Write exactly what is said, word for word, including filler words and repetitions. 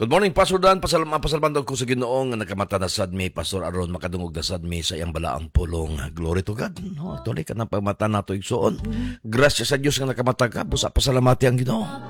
Good morning, Pastor Dan. Pasal mapasalman ko sa Ginoo nga nakamata na sad mi Pastor aron makadungog na sad mi sa iyang balaang pulong. Glory to God. No, tuloy ka na pagmata nato igsuon. Grasya sa Dios nga nakamata ka, busa pasalamati ang Ginoo.